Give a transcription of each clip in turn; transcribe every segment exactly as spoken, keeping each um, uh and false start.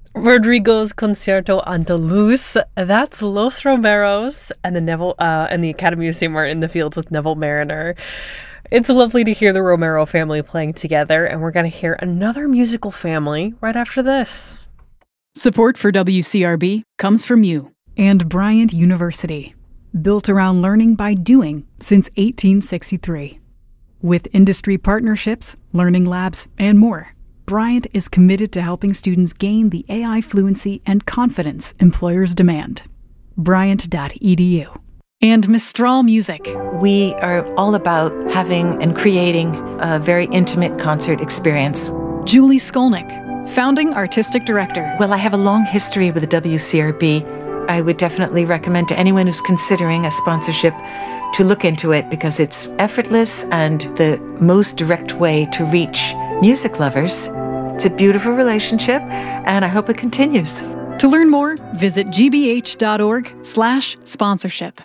Rodrigo's Concierto Andaluz. That's Los Romeros and the Neville uh, and the Academy of Saint Martin in the Fields with Neville Mariner. It's lovely to hear the Romero family playing together, and we're going to hear another musical family right after this. Support for W C R B comes from you and Bryant University, built around learning by doing since eighteen sixty-three. With industry partnerships, learning labs, and more, Bryant is committed to helping students gain the A I fluency and confidence employers demand. Bryant dot e d u. And Mistral Music. We are all about having and creating a very intimate concert experience. Julie Skolnick, founding artistic director. Well, I have a long history with the W C R B. I would definitely recommend to anyone who's considering a sponsorship to look into it because it's effortless and the most direct way to reach music lovers. It's a beautiful relationship, and I hope it continues. To learn more, visit g b h dot org slash sponsorship.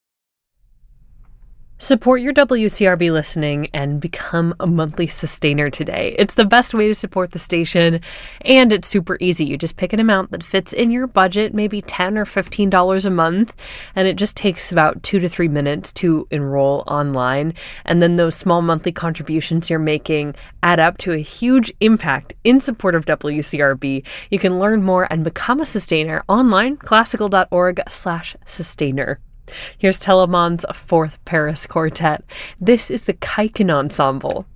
Support your W C R B listening and become a monthly sustainer today. It's the best way to support the station, and it's super easy. You just pick an amount that fits in your budget, maybe ten dollars or fifteen dollars a month, and it just takes about two to three minutes to enroll online. And then those small monthly contributions you're making add up to a huge impact in support of W C R B. You can learn more and become a sustainer online, classical dot org slash sustainer. Here's Telemann's Fourth Paris Quartet. This is the Kaiken Ensemble.